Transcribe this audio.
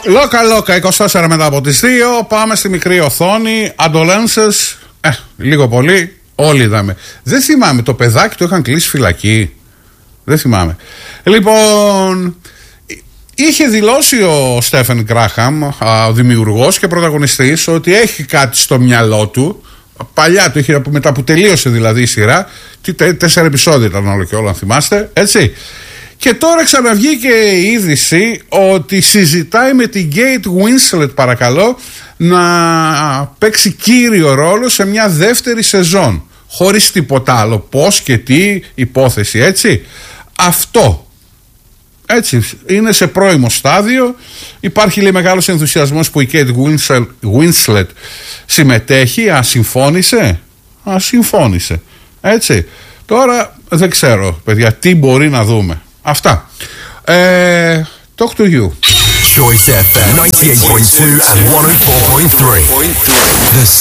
Λόκα, 24 μετά από τις 2. Πάμε στη μικρή οθόνη. Αντολένσες. Λίγο πολύ. Όλοι είδαμε. Δεν θυμάμαι, το παιδάκι το είχαν κλείσει φυλακή. Δεν θυμάμαι. Λοιπόν, είχε δηλώσει ο Στέφεν Γκράχαμ, ο δημιουργός και πρωταγωνιστής, ότι έχει κάτι στο μυαλό του. Παλιά το είχε, μετά που τελείωσε δηλαδή η σειρά. 4 επεισόδια ήταν όλο και όλο, αν θυμάστε. Έτσι. Και τώρα ξαναβγήκε η είδηση ότι συζητάει με την Kate Winslet, παρακαλώ, να παίξει κύριο ρόλο σε μια δεύτερη σεζόν. Χωρίς τίποτα άλλο. Πώς και τι υπόθεση, έτσι. Αυτό. Έτσι, είναι σε πρώιμο στάδιο. Υπάρχει, λέει, μεγάλος ενθουσιασμός που η Kate Winslet συμμετέχει. Συμφώνησε. Συμφώνησε. Έτσι. Τώρα δεν ξέρω, παιδιά, τι μπορεί να δούμε. Αυτά. Talk to you. Choice FM 98.2 and 104.3. The